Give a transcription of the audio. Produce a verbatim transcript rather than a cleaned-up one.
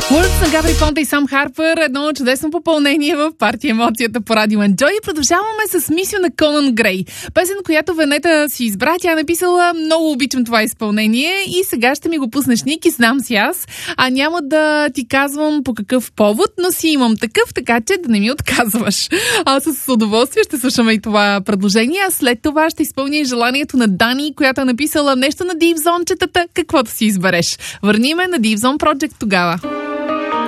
Words на Габри Понте и Сам Харпър. Едно чудесно попълнение в партия Емоцията по Радио Enjoy. И продължаваме с мисио на Конан Грей. Песен, която Венета си избра. Тя е написала: много обичам това изпълнение и сега ще ми го пуснеш, Ники, знам си аз. А няма да ти казвам по какъв повод, но си имам такъв, така че да не ми отказваш. Аз с удоволствие ще слушаме и това предложение. А след това ще изпълня и желанието на Дани, която е написала нещо на Deep Zone-четата, каквото си избереш. Върни ме на Deep Zone Project тогава.